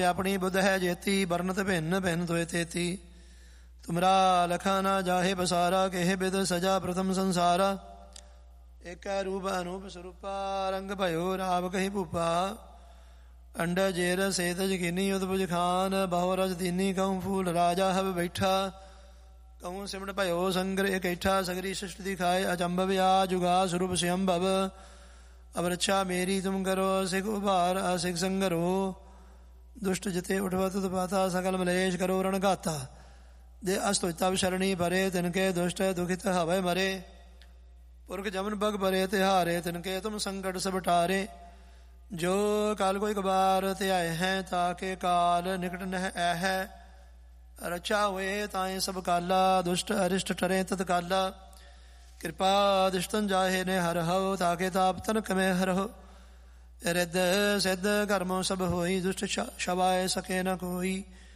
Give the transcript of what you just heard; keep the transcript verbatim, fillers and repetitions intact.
ਆਪਣੀ ਬੁੱਧ ਹੈ ਜੇਤੀ, ਬਰਨਤ ਭਿੰਨ ਭਿੰਨ ਤੋਏ ਤੇਤੀ। ਤੁਮਰਾ ਲਖਾ ਨਾ ਜਾਹੇ ਬਸਾਰਾ, ਕਹੇ ਬਿਦ ਸਜਾ ਪ੍ਰਥਮ ਸੰਸਾਰਾ। ਏਕ ਰੂਪ ਅਨੂਪ ਸਰੂਪਾ, ਰੰਗ ਭਇਓ ਰਾਵ ਕਹੀ ਭੂਪਾ। ਅੰਡ ਜੇਰ ਸੇਤ ਯਕੀਨੀ ਉਦਭੁਜ ਖਾਨ, ਬਹੁ ਰਜ ਦੀਨੀ ਕਹੂੰ ਫੂਲ ਰਾਜਾ ਹਬ ਬੈਠਾ। ਕਹੂੰ ਸਿਮਟ ਭਇਓ ਸੰਗਰ ਇਕੈਠਾ, ਸਗਰੀ ਸ੍ਰਿਸ਼ਟ ਦਿਖਾਏ ਅਚੰਭਵ ਆ ਜੁਗਾ ਸਰੂਪ ਸਿਅੰਭਵ। ਅਬ ਰੱਛਾ ਮੇਰੀ ਤੁਮ ਕਰੋ, ਸਿਖ ਉਭਾਰ ਅਸਿਖ ਸੰਗਰੋ। ਦੁਸ਼ਟ ਜਿਤੇ ਉਠਵਾ ਤੁਧ ਪਾਤਾ, ਸਕਲ ਮਲੇਸ਼ ਕਰੋ ਰਣ ਗਾਤਾ। ਦੇ ਅਸਤੁ ਤਬ ਸ਼ਰਣੀ ਭਰੇ, ਤਿਨਕੇ ਦੁਸ਼ਟ ਦੁਖਿਤ ਹਵੈ ਮਰੇ। ਪੁਰਖ ਜਮਨ ਬਗ ਭਰੇ ਤਿਹਾਰੇ, ਤਿਨਕੇ ਤੁਮ ਸੰਕਟ ਸਭ ਟਾਰੇ। ਜੋ ਕਾਲ ਕੋਈ ਕਬਾਰ ਧਿਆਏ ਹੈ, ਤਾਕੇ ਕਾਲ ਨਿਕਟ ਨਹਿ ਐਹੈ। ਰਚਾ ਹੋਏ ਤਾਏ ਸਭ ਕਾਲਾ, ਦੁਸ਼ਟ ਅਰਿਸ਼ਟ ਟਰੇ ਤਤਕਾਲਾ। ਕਿਰਪਾ ਦਿਸ਼ਤਨ ਜਾਹੇ ਨੇ ਹਰ ਹਉ, ਤਾਕੇ ਤਾਪ ਤਨਕ ਮੇ ਹਰਹੁ। ਰਿੱਧ ਸਿੱਧ ਕਰਮੋ ਸਭ ਹੋਈ, ਦੁਸ਼ਟ ਛਵਾਏ ਸਕੇ ਨ ਕੋਈ।